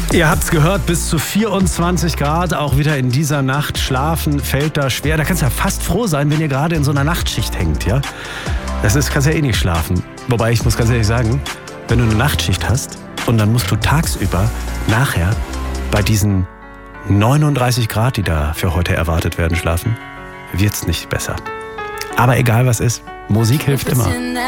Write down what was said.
Ihr habt's gehört, bis zu 24 Grad, auch wieder in dieser Nacht. Schlafen fällt da schwer. Da kannst du ja fast froh sein, wenn ihr gerade in so einer Nachtschicht hängt, ja? Kannst ja eh nicht schlafen. Wobei, ich muss ganz ehrlich sagen, wenn du eine Nachtschicht hast und dann musst du tagsüber nachher bei diesen 39 Grad, die da für heute erwartet werden, schlafen, wird's nicht besser. Aber egal was ist, Musik hilft immer.